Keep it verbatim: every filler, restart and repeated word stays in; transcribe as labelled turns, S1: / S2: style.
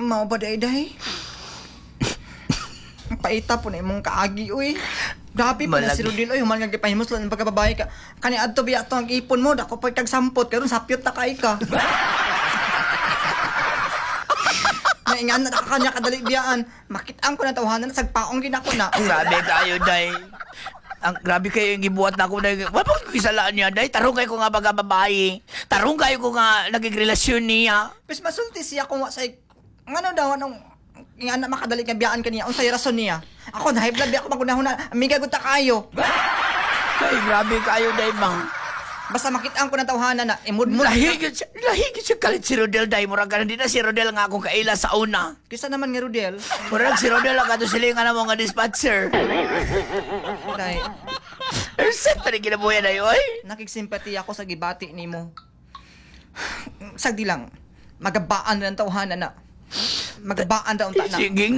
S1: Mao ba day day? Paita po na imong kaagi uy. Grabe po na si Rodel oy, human nga gipahimos lang pagkababae ka. Kani adto biya to ang ipon mo, dako pa kag sampot karon sapyot ta kay ka. Naingan na kanya kadali biyaan. Makit-ang ko na tawhanan sagpaong gid ako na.
S2: Grabe kayo, day. Ang grabe kayo yung gibuhat na ako na wala ko kisalaan niya, day. Tarong kayo ko nga baga babae. Tarong kayo ko nga naging relasyon niya.
S1: Pis masulti siya kung wa say ngano daw anong nga na makadali ka biyaan kaniya unsay rason niya. Ako na high blood biya ako magunahon na amiga gud ta kayo.
S2: Ay, grabe kayo, day, bang.
S1: Basta makit-ang ko na tawhanan na imudmud.
S2: Lahigit siya, lahigit siya kalit si Rodel, day. Murag ka na din na si Rodel nga akong kaila sa una.
S1: Kisa naman nga Rodel.
S2: Murag si Rodel ang kato silingan na mga dispatcher.
S1: Day,
S2: Erset pa rin kinabuhay na yun, oy.
S1: nakigsimpati ako sa gibati nimo. Sagdi lang. Magabaan na ang tawhanan na. Magabaan daw ta na.
S2: Sige